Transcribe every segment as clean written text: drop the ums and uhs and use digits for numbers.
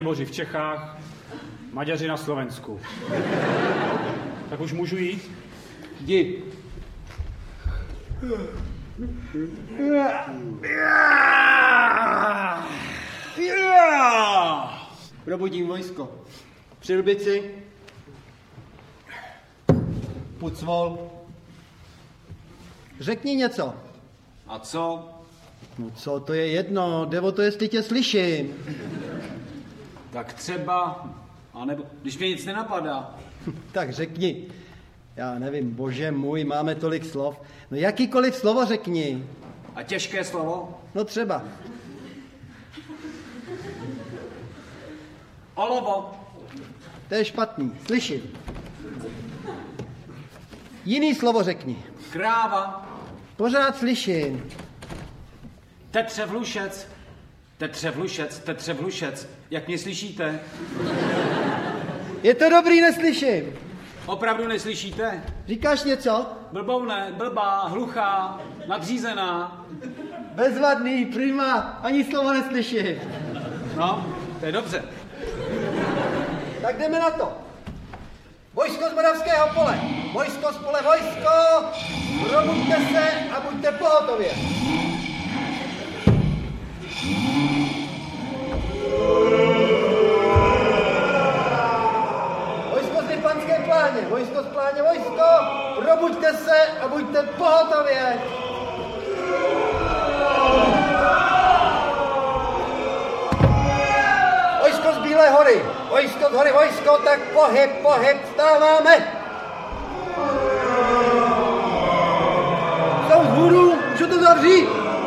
Moři v Čechách, Maďaři na Slovensku. Tak už můžu jít? Jdi. Probudím vojsko. Přilbici. Pucvol. Řekni něco. A co? No co, to je jedno, jde o to, jestli tě slyším. Tak třeba, anebo když mě nic nenapadá. Tak řekni. Já nevím, bože můj, máme tolik slov. No jakýkoliv slovo řekni. A těžké slovo? No třeba. Olovo. To je špatný, slyším. Jiný slovo řekni. Kráva. Pořád slyším. Tetřevlušec. Tetřevlušec, tetřevlušec. Jak mě slyšíte? Je to dobrý, neslyším. Opravdu neslyšíte? Říkáš něco? Blboune, blbá, hluchá, nadřízená. Bezvadný, prima, ani slovo neslyším. No, to je dobře. Tak jdeme na to. Vojsko z Moravského pole. Vojsko z pole, vojsko. Probuďte se a buďte pohotově. Vojsko z Lipanské pláně. Vojsko z pláně, vojsko. Probuďte se a buďte pohotově. Vojsko z Bílé hory. Vojsko z hory, vojsko, tak pohyb, pohyb, vstáváme. Jsou vzhůru, můžu to zavřít.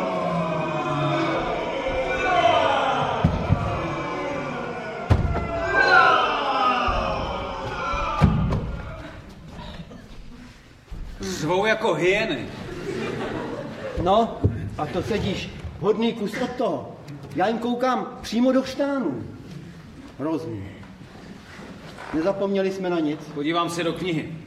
Zvou jako hyeny. No, a to sedíš hodný kus od toho. Já jim koukám přímo do chřtánu. Hrozný. Nezapomněli jsme na nic. Podívám se do knihy.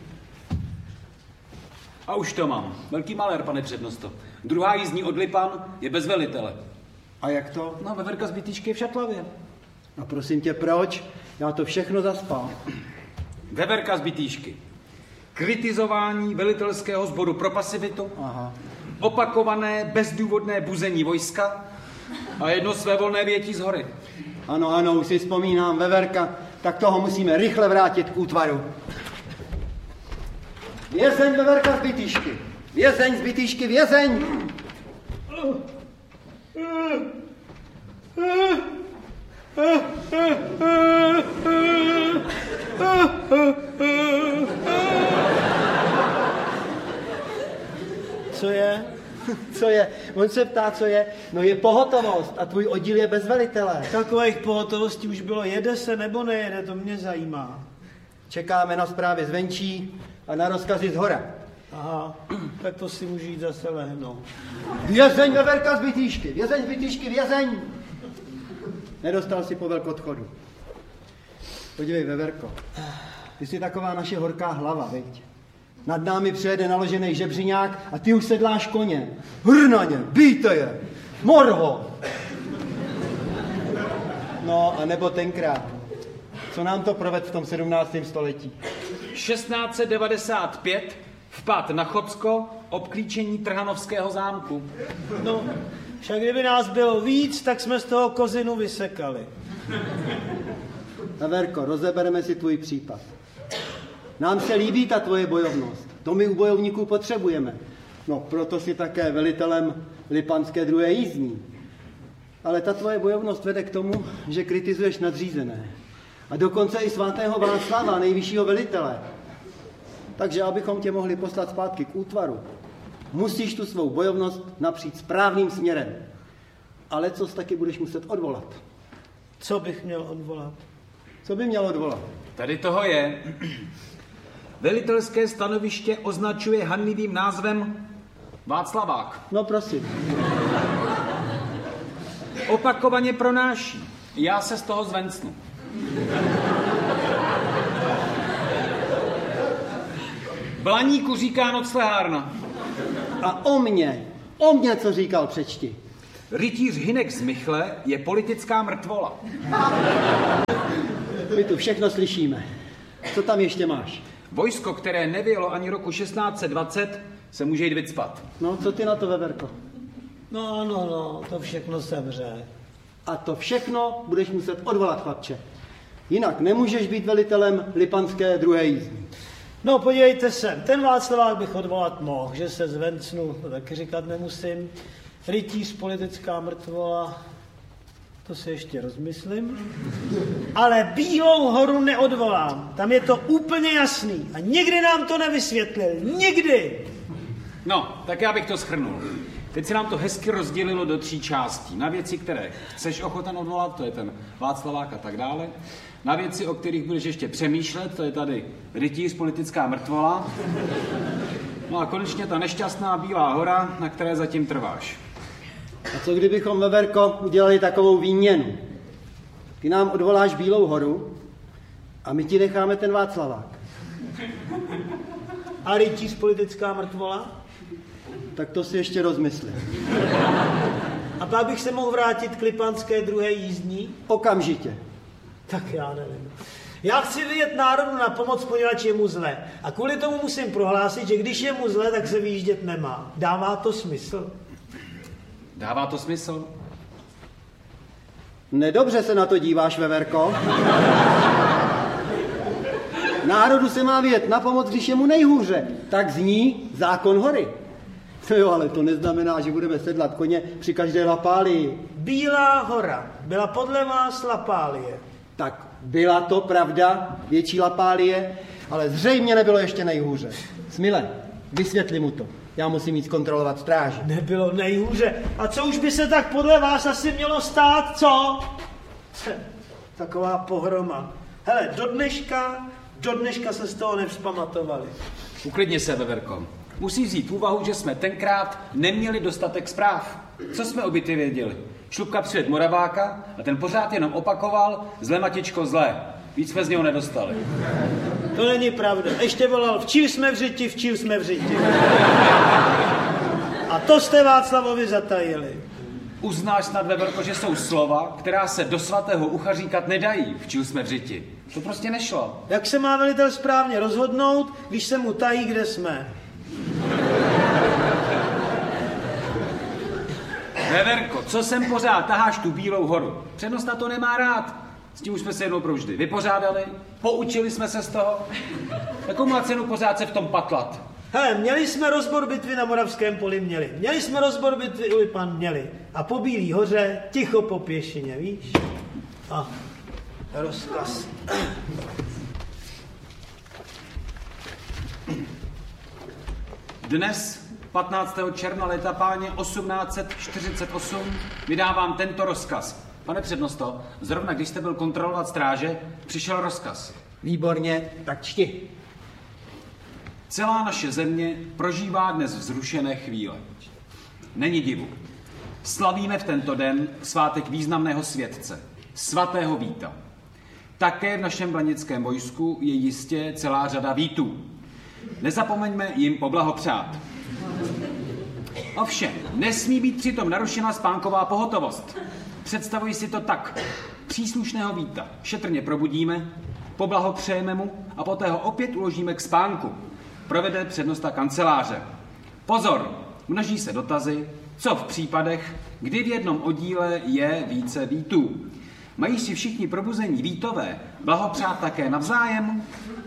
A už to mám. Velký malér, pane přednosto. Druhá jízdní od Lipan je bez velitele. A jak to? No, veverka z Bytýšky je v Šatlavě. A prosím tě, proč? Já to všechno zaspal. Veverka z Bytýšky. Kritizování velitelského sboru pro pasivitu. Aha. Opakované bezdůvodné buzení vojska a jedno svévolné větí z hory. Ano, ano, už si vzpomínám, veverka, tak toho musíme rychle vrátit k útvaru. Vězeň, veverka z Bytýšky. Vězeň z Bytýšky, vězeň. Co je? Co je? On se ptá, co je. No je pohotovost a tvůj oddíl je bez velitele. Takových pohotovostí už bylo, jede se nebo nejede, to mě zajímá. Čekáme na zprávy zvenčí a na rozkazy zhora. Aha, tak to si můžu jít zase lehnout. Vězeň, veverka z Bytýšky, vězeň z Bytýšky, vězeň! Nedostal si po velkodchodu. Podívej, veverko, ty jsi taková naše horká hlava, viď? Nad námi přejede naložený žebřiňák a ty už sedláš koně. Hr na ně, bijte je, morho! No, a nebo tenkrát. Co nám to proved v tom 17. století? 1695 vpad na Chocko, obklíčení Trhanovského zámku. No, však kdyby nás bylo víc, tak jsme z toho kozinu vysekali. Veverko, rozebereme si tvůj případ. Nám se líbí ta tvoje bojovnost. To my u bojovníků potřebujeme. No, proto si také velitelem Lipanské druhé jízdní. Ale ta tvoje bojovnost vede k tomu, že kritizuješ nadřízené. A dokonce i svatého Václava, nejvyššího velitele. Takže abychom tě mohli poslat zpátky k útvaru, musíš tu svou bojovnost napřít správným směrem. Ale co taky budeš muset odvolat. Co bych měl odvolat? Co by měl odvolat? Tady toho je. Velitelské stanoviště označuje hanlivým názvem Václavák. No prosím. Opakovaně pronáší. Já se z toho zvencnu. Blaníku říká noclehárna. A o mně co říkal, přečti. Rytíř Hynek z Michle je politická mrtvola. My tu všechno slyšíme. Co tam ještě máš? Vojsko, které nevělo ani roku 1620, se může jít vycpat. No, co ty na to, Veverko? No, to všechno semře. A to všechno budeš muset odvolat, chlapče. Jinak nemůžeš být velitelem Lipanské druhé jízdní. No, podívejte se, ten Václavák bych odvolat mohl, že se zvencnu, to taky říkat nemusím. Rytíř, politická mrtvola, to se ještě rozmyslím. Ale Bílou horu neodvolám, tam je to úplně jasný. A nikdy nám to nevysvětlil, nikdy! No, tak já bych to shrnul. Teď se nám to hezky rozdělilo do 3 částí. Na věci, které chceš ochoten odvolat, to je ten Václavák a tak dále. Na věci, o kterých budeš ještě přemýšlet, to je tady rytíř, politická mrtvola. No a konečně ta nešťastná Bílá hora, na které zatím trváš. A co kdybychom, Veverko, udělali takovou výměnu? Ty nám odvoláš Bílou horu a my ti necháme ten Václavák. A rytíř, politická mrtvola? Tak to si ještě rozmyslím. A pak bych se mohl vrátit k Lipanské druhé jízdní? Okamžitě. Tak já nevím. Já chci vyjet národu na pomoc, poněvadž je mu zle. A kvůli tomu musím prohlásit, že když je mu zle, tak se vyjíždět nemá. Dává to smysl? Dává to smysl? Nedobře se na to díváš, Veverko. Národu se má vyjet na pomoc, když je mu nejhůře. Tak zní zákon hory. Jo, ale to neznamená, že budeme sedlat koně při každé lapálii. Bílá hora byla podle vás lapálie. Tak byla to pravda, větší lapálie, ale zřejmě nebylo ještě nejhůře. Smile, vysvětli mu to. Já musím jít zkontrolovat stráži. Nebylo nejhůře. A co už by se tak podle vás asi mělo stát, co? Taková pohroma. Hele, do dneška se z toho nevzpamatovali. Uklidni se, Veverko. Musí vzít v úvahu, že jsme tenkrát neměli dostatek zpráv. Co jsme o bitvě věděli? Šlupka přivedl Moraváka a ten pořád jenom opakoval zle, Matičko, zle. Víc jsme z něho nedostali. To není pravda. Ještě volal, včíl jsme v řiti. A to jste Václavovi zatajili. Uznáš snad, Veverko, že jsou slova, která se do svatého ucha říkat nedají, včíl jsme v řiti. To prostě nešlo. Jak se má velitel správně rozhodnout, když se mu tají, kde jsme? Veverko, co sem pořád taháš tu Bílou horu? Přednosta to nemá rád. S tím už jsme se jednou provždy vypořádali, poučili jsme se z toho. Jakou má cenu pořád se v tom patlat? Hele, měli jsme rozbor bitvy na Moravském poli, měli jsme rozbor bitvy u Lipan, měli. A po Bílý hoře ticho po pěšině, víš? A rozkaz. Dnes, 15. června léta páně 1848, vydávám tento rozkaz. Pane přednosto, zrovna když jste byl kontrolovat stráže, přišel rozkaz. Výborně, tak čti. Celá naše země prožívá dnes vzrušené chvíle. Není divu. Slavíme v tento den svátek významného světce, svatého Víta. Také v našem blanickém vojsku je jistě celá řada Vítů. Nezapomeňme jim poblahopřát. Ovšem, nesmí být přitom narušena spánková pohotovost. Představuji si to tak. Příslušného Víta šetrně probudíme, poblahopřejeme mu a poté ho opět uložíme k spánku. Provede přednosta kanceláře. Pozor, množí se dotazy, co v případech, kdy v jednom oddíle je více Vítů. Mají si všichni probuzení Vítové blahopřát také navzájem?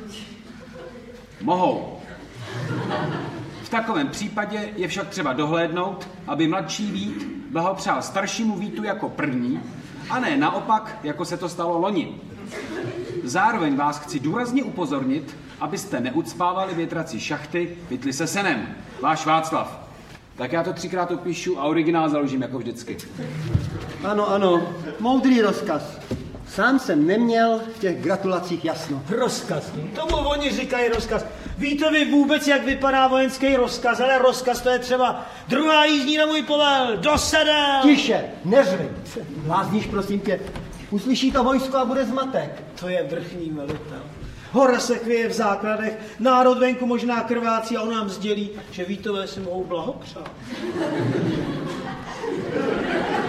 Mohou. V takovém případě je však třeba dohlédnout, aby mladší Vít blahopřál staršímu Vítu jako první, a ne naopak, jako se to stalo loni. Zároveň vás chci důrazně upozornit, abyste neucpávali větrací šachty pytli se senem. Váš Václav. Tak já to 3krát opíšu a originál založím jako vždycky. Ano, moudrý rozkaz. Sám jsem neměl v těch gratulacích jasno. Rozkaz. Tomu oni říkají rozkaz. Víte vy vůbec, jak vypadá vojenský rozkaz? Ale rozkaz to je třeba druhá jízdní na můj povel, do sedel. Tiše, neřvi. Blázníš, prosím tě. Uslyší to vojsko a bude zmatek. To je vrchní velitel. Hora se chvěje v základech, národ venku možná krvácí a on nám sdělí, že Vítové si mohou blahopřát.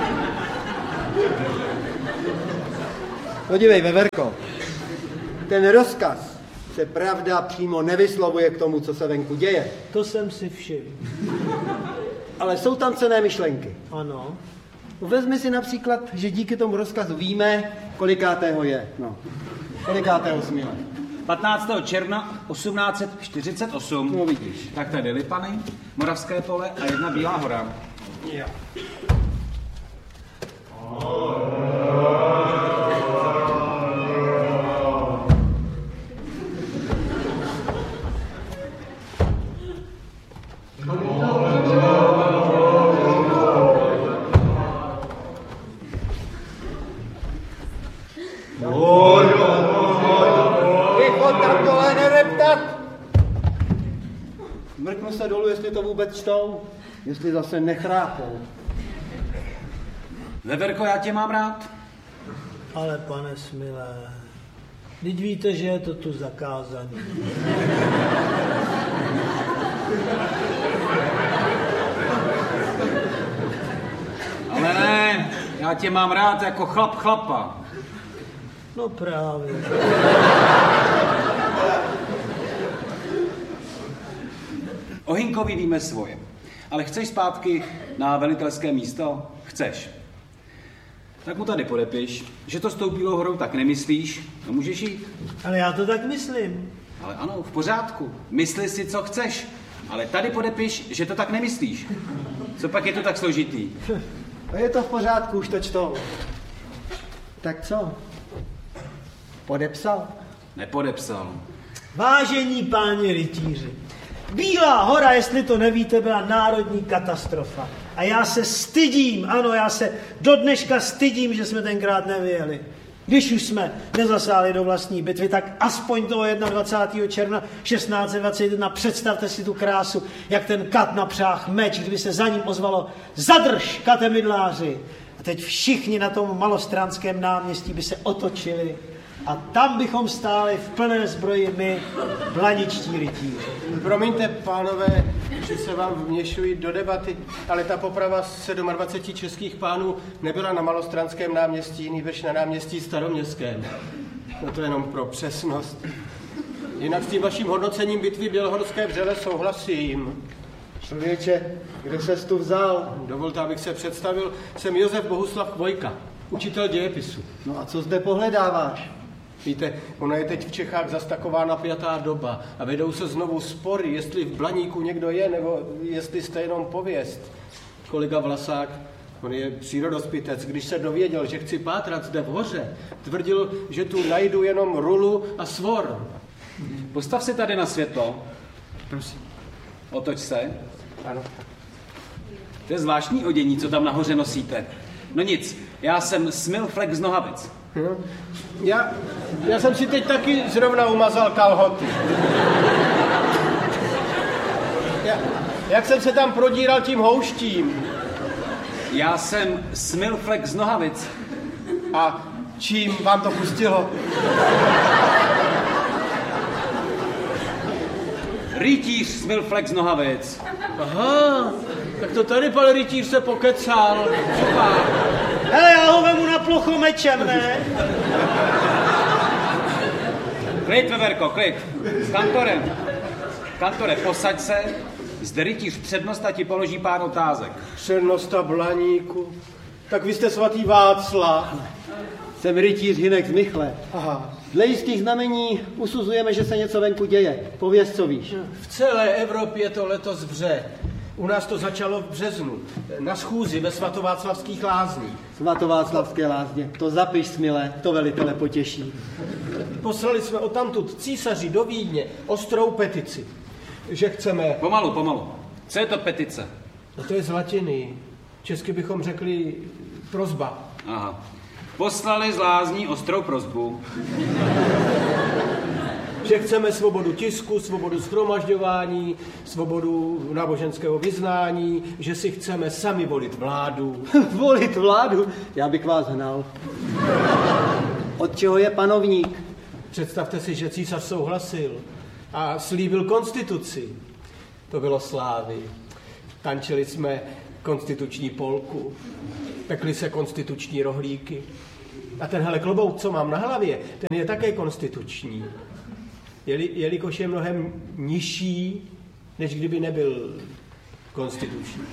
Podívej, Veverko, ten rozkaz se pravda přímo nevyslovuje k tomu, co se venku děje. To jsem si všiml. Ale jsou tam cenné myšlenky. Ano. Vezmi si například, že díky tomu rozkazu víme, kolikátého je. No. Kolikátého Smile. 15. června 1848. No vidíš. Tak tady Lipany, Moravské pole a jedna Bílá hora. Jo. Mrknu se dolů, jestli to vůbec čtou, jestli zase nechrápou. Veverko, já tě mám rád. Ale pane Smile, vždyť víte, že je to tu zakázané. Ale ne, já tě mám rád jako chlap chlapa. No právě. O Hinkovi víme svoje. Ale chceš zpátky na velitelské místo? Chceš. Tak mu tady podepiš, že to s tou Bílou horou tak nemyslíš a můžeš jít. Ale já to tak myslím. Ale ano, v pořádku. Mysli si, co chceš. Ale tady podepiš, že to tak nemyslíš. Co pak je to tak složitý? A je to v pořádku, už to čtou. Tak co? Podepsal? Nepodepsal. Vážení páni rytíři, Bílá hora, jestli to nevíte, byla národní katastrofa. A já se stydím, ano, já se do dneška stydím, že jsme tenkrát nevyjeli. Když už jsme nezasáhli do vlastní bitvy, tak aspoň toho 21. června 1621 představte si tu krásu, jak ten kat napřáh meč, kdyby se za ním ozvalo zadrž, kate mydláři. A teď všichni na tom Malostranském náměstí by se otočili a tam bychom stáli v plné zbroji my, blaničtí rytíři. Promiňte, pánové, že se vám vměšují do debaty, ale ta poprava 27 českých pánů nebyla na Malostranském náměstí, nýbrž na náměstí Staroměstském. No to jenom pro přesnost. Jinak s tím vaším hodnocením bitvy Bělohorské vřele souhlasím. Člověče, kde ses tu vzal? Dovolte, abych se představil. Jsem Josef Bohuslav Chvojka, učitel dějepisu. No a co zde pohledáváš? Víte, ona je teď v Čechách zas taková napjatá doba a vedou se znovu spory, jestli v Blaníku někdo je, nebo jestli jste jenom pověst. Kolega Vlasák, on je přírodospitec, když se dověděl, že chci pátrat zde v hoře, tvrdil, že tu najdu jenom rulu a svor. Postav si tady na světlo. Prosím. Otoč se. Ano. To je zvláštní odění, co tam nahoře nosíte. No nic, já jsem Smilflek z Nohavic. Já jsem si teď taky zrovna umazal kalhoty. Jak jsem se tam prodíral tím houštím. Já jsem Smilflek z Nohavic. A čím vám to pustilo? Rytíř Smilflek z Nohavic. Aha, tak to tady pan rytíř se pokecal. Hele, já ho vemu na plochu mečem, ne? Klid, Veverko, klid. S kantorem. Kantore, posaď se. Zde rytíř přednost a ti položí pár otázek. Přednosta Blaníku. Tak vy jste svatý Václav. Jsem rytíř Hynek z Michle. Aha. Dle jistých znamení usuzujeme, že se něco venku děje. Pověz, co víš. V celé Evropě to letos vře. U nás to začalo v březnu. Na schůzi ve Svatováclavských lázních. Svatováclavské lázně. To zapiš, Smile, to velitele potěší. Poslali jsme odtamtud císaři do Vídně ostrou petici, že chceme... Pomalu. Co je to petice? No to je z latiny. Česky bychom řekli prosba. Aha. Poslali z lázní ostrou prosbu. Že chceme svobodu tisku, svobodu shromažďování, svobodu náboženského vyznání, že si chceme sami volit vládu. Volit vládu? Já bych vás hnal. Od čeho je panovník? Představte si, že císař souhlasil a slíbil konstituci. To bylo slávy. Tančili jsme konstituční polku, pekli se konstituční rohlíky. A tenhle klobouk, co mám na hlavě, ten je také konstituční. Jelikož je mnohem nižší, než kdyby nebyl konstituční.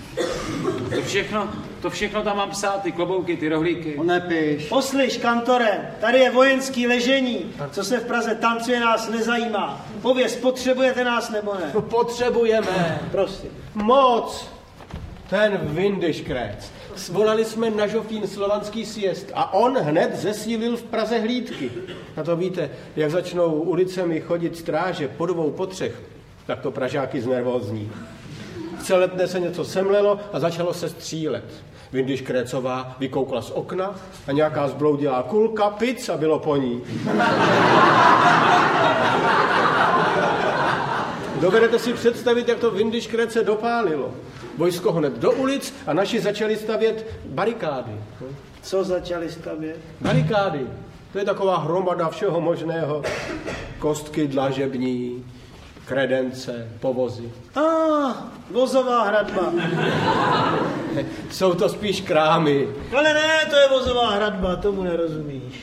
To všechno tam mám psát, ty klobouky, ty rohlíky. Nepiš. Poslyš, kantore, tady je vojenský ležení. Co se v Praze tancuje, nás nezajímá. Pověz, potřebujete nás nebo ne? No potřebujeme. Prosím. Moc. Ten Windischkreuz. Svolali jsme na Žofín slovanský sjezd a on hned zesílil v Praze hlídky. A to víte, jak začnou ulicemi chodit stráže po 2, po 3, tak to Pražáky znervózní. V Celetné se něco semlelo a začalo se střílet. Windischkreuzová vykoukla z okna a nějaká zbloudilá kulka, pic a bylo po ní. Dovedete si představit, jak to Windischkreuze dopálilo. Vojsko hned do ulic a naši začali stavět barikády. Co začali stavět? Barikády. To je taková hromada všeho možného. Kostky dlažební, kredence, povozy. Vozová hradba. Jsou to spíš krámy. Ale ne, to je vozová hradba, tomu nerozumíš.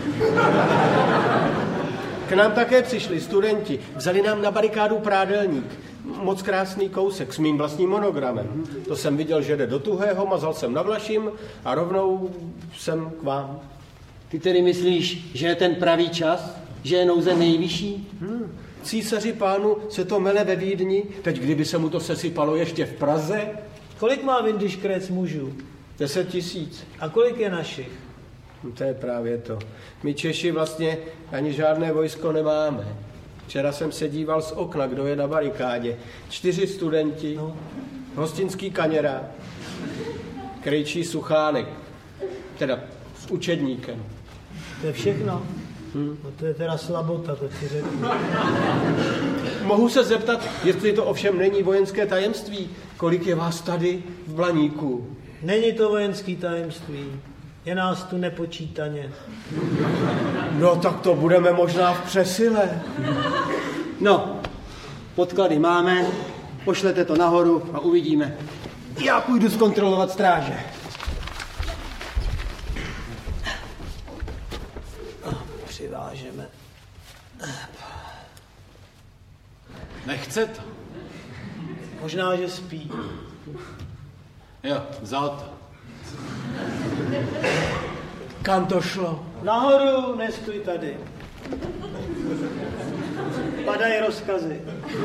K nám také přišli studenti. Vzali nám na barikádu prádelník. Moc krásný kousek s mým vlastním monogramem. To jsem viděl, že jde do tuhého, mazal jsem na Vlašim a rovnou jsem k vám. Ty tedy myslíš, že je ten pravý čas? Že je nouze nejvyšší? Císaři pánu se to mele ve Vídni, teď kdyby se mu to sesypalo ještě v Praze. Kolik má Windischkreuz mužů? 10 000. A kolik je našich? No to je právě to. My Češi vlastně ani žádné vojsko nemáme. Včera jsem se díval z okna, kdo je na barikádě. 4 studenti, hostinský kaněra, krejčí Suchánek, teda s učedníkem. To je všechno? No to je teda slabota, to ti řeknu. Mohu se zeptat, jestli to ovšem není vojenské tajemství, kolik je vás tady v Blaníku? Není to vojenský tajemství. Je nás tu nepočítaně. No tak to budeme možná v přesile. No, podklady máme, pošlete to nahoru a uvidíme. Já půjdu zkontrolovat stráže. Přivážeme. Nechce to. Možná, že spí. Jo, vzal to. Kam to šlo? Nahoru, nestůj tady. Padají rozkazy.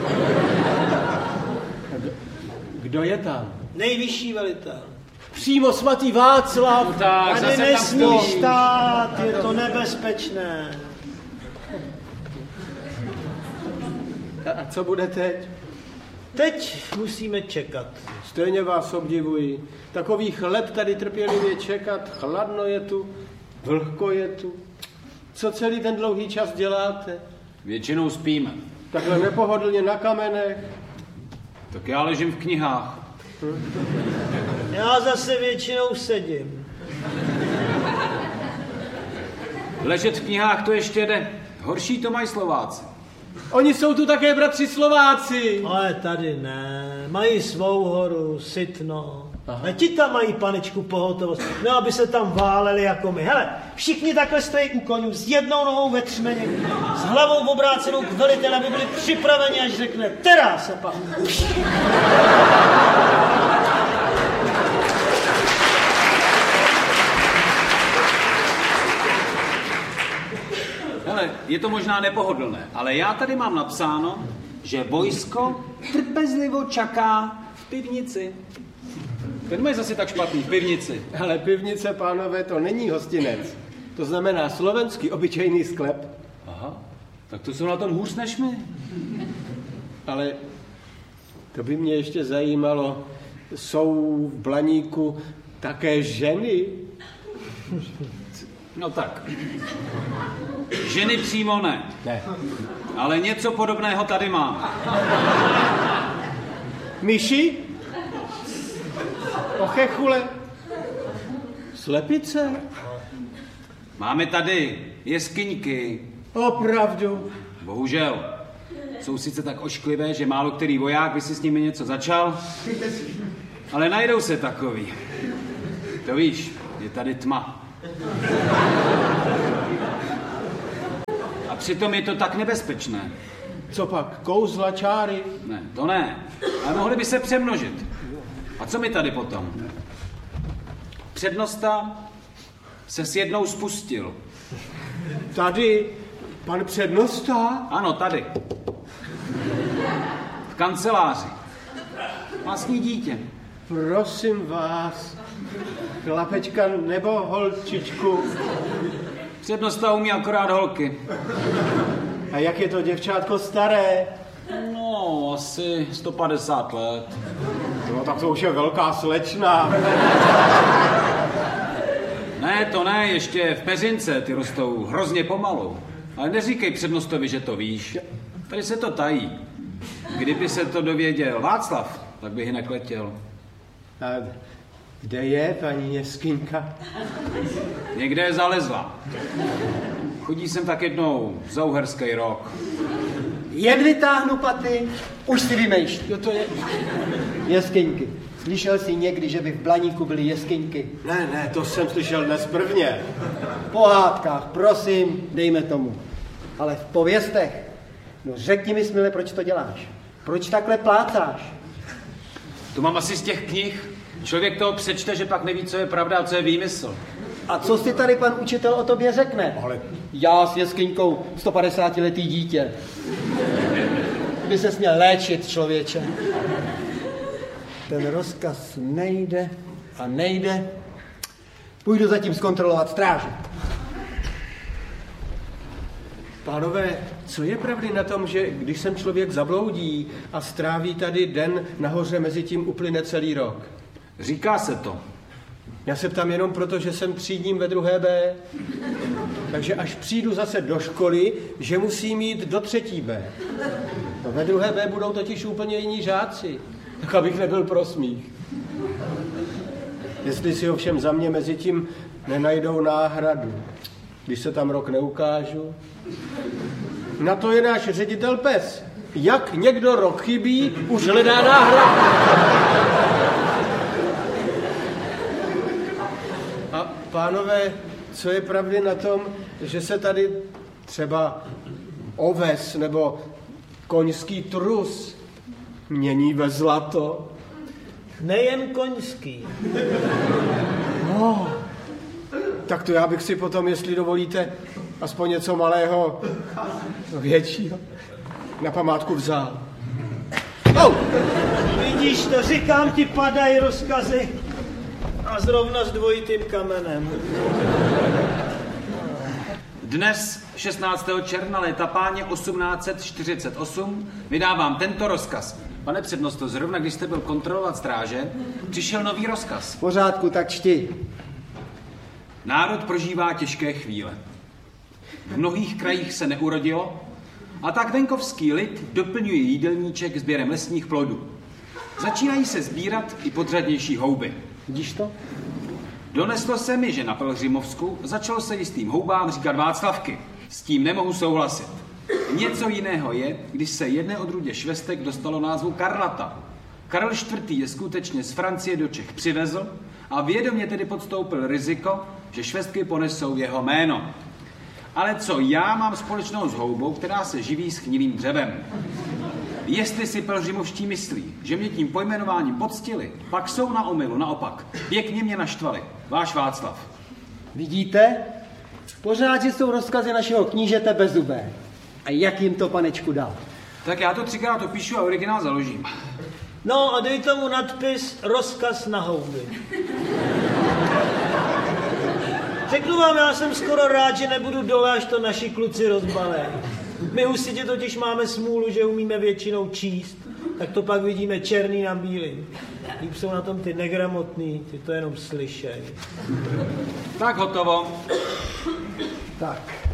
Kdo je tam? Nejvyšší velitel. Přímo svatý Václav. Tak, Tady zase nesmíš tam stát, je to nebezpečné. A co bude teď? Teď musíme čekat. Stejně vás obdivuji. Takových let tady trpělivě čekat, chladno je tu, vlhko je tu. Co celý ten dlouhý čas děláte? Většinou spíme. Takhle nepohodlně na kamenech. Tak já ležím v knihách. Já zase většinou sedím. Ležet v knihách to ještě jde. Horší to mají Slováci. Oni jsou tu také bratři Slováci. Ale tady ne. Mají svou horu, Sitno. A ti tam mají, panečku, pohotovost. No, aby se tam váleli jako my. Hele, všichni takhle stojí u konňů s jednou nohou ve třmeně, s hlavou obrácenou k veliteli, aby byli připraveni, až řekne, teraz se pak. Hele, je to možná nepohodlné, ale já tady mám napsáno, že vojsko trpezlivo čaká v pivnici. Ten mají zase tak špatný, v pivnici. Ale pivnice, pánové, to není hostinec. To znamená slovenský obyčejný sklep. Aha, tak to jsou na tom hůř než my. Ale to by mě ještě zajímalo, jsou v Blaníku také ženy? No tak, ženy přímo ne. Ne. Ale něco podobného tady mám. Myši? Ochechule? Slepice? Máme tady jeskyňky. Opravdu? Bohužel. Jsou sice tak ošklivé, že málo který voják by si s nimi něco začal, ale najdou se takový. To víš, je tady tma. A přitom je to tak nebezpečné. Co pak? Kouzla, čáry? Ne, to ne. Ale mohli by se přemnožit. A co mi tady potom? Přednosta se s jednou spustil. Tady? Pan přednosta? Ano, tady. V kanceláři. Vlastní dítě. Prosím vás, chlapečka nebo holčičku? Přednosta umí akorát holky. A jak je to děvčátko staré? No, asi 150 let. No tak to už je velká slečna. Ne, to ne, ještě v peřince, ty rostou hrozně pomalu. Ale neříkej přednostovi, že to víš. Tady se to tají. Kdyby se to dověděl Václav, tak bych jinak letěl. A kde je paní jeskyňka? Někde je zalezla. Chodí sem tak jednou za uherský rok. Jen vytáhnu paty, už si vymýšlí. Jo, to je... Jeskyňky. Slyšel jsi někdy, že by v Blaníku byly jeskyňky? Ne, to jsem slyšel dnes prvně. V pohádkách, prosím, dejme tomu. Ale v pověstech. No řekni mi, Smile, proč to děláš? Proč takhle plácáš? To mám asi z těch knih. Člověk toho přečte, že pak neví, co je pravda a co je výmysl. A co si tady pan učitel o tobě řekne? Ale... Já s jeskyňkou 150letý dítě. By se směl léčit, člověče. Ten rozkaz nejde a nejde. Půjdu zatím zkontrolovat stráži. Pánové, co je pravdy na tom, že když sem člověk zabloudí a stráví tady den nahoře, mezi tím uplyne celý rok? Říká se to. Já se ptám jenom proto, že jsem třídním ve 2. B. Takže až přijdu zase do školy, že musím jít do 3. B. No, ve 2. B budou totiž úplně jiní žáci. Tak abych nebyl pro smích. Jestli si ovšem za mě mezi tím nenajdou náhradu, když se tam rok neukážu. Na to je náš ředitel Pes. Jak někdo rok chybí, už hledá náhradu. A pánové, co je pravdy na tom, že se tady třeba oves nebo koňský trus mění ve zlato? Nejen koňský. No, tak to já bych si potom, jestli dovolíte, aspoň něco malého, většího, na památku vzal. Oh! Vidíš to, říkám ti, padají rozkazy. A zrovna s dvojitým kamenem. Dnes, 16. června léta páně 1848, vydávám tento rozkaz. Pane přednosto, zrovna když jste byl kontrolovat stráže, přišel nový rozkaz. V pořádku, tak čti. Národ prožívá těžké chvíle. V mnohých krajích se neurodilo a tak venkovský lid doplňuje jídelníček sběrem lesních plodů. Začínají se sbírat i podřadnější houby. Vidíš to? Doneslo se mi, že na Pelhřimovsku začalo se jistým houbám říkat Václavky. S tím nemohu souhlasit. Něco jiného je, když se jedné odrůdě švestek dostalo názvu Karlata. Karel IV. Je skutečně z Francie do Čech přivezl a vědomě tedy podstoupil riziko, že švestky ponesou jeho jméno. Ale co já mám společného s houbou, která se živí schnilým dřevem? Jestli si pelhřimovští myslí, že mě tím pojmenováním poctili, pak jsou na omylu, naopak. Pěkně mě naštvali. Váš Václav. Vidíte? Pořád, že jsou rozkazy našeho knížete Bezzubé. A jak jim to, panečku, dal? Tak já to 3krát opíšu a originál založím. No a dej tomu nadpis rozkaz na houby. Řeknu vám, já jsem skoro rád, že nebudu dole, až to naši kluci rozbalé. My husitě totiž máme smůlu, že umíme většinou číst, tak to pak vidíme černý na bílý. Líp jsou na tom ty negramotný, ty to jenom slyšej. Tak hotovo. Tak.